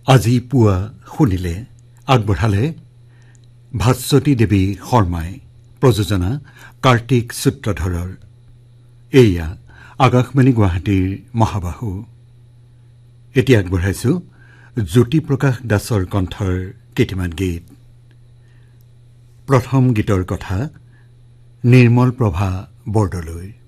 আজি পুৱা শুনিলে আগবঢ়ালে ভাস্বতী দেৱী শৰ্মাই। প্ৰযোজনা কাৰ্তিক সূত্ৰধৰৰ। এয়া আকাশবাণী গুৱাহাটীৰ মহাবাহু। এতিয়া আগবঢ়াইছো জ্যোতিপ্ৰকাশ দাসৰ কণ্ঠৰ কেইটামান গীত। প্ৰথম গীতৰ কথা নিৰ্মল প্ৰভা বৰদলৈ।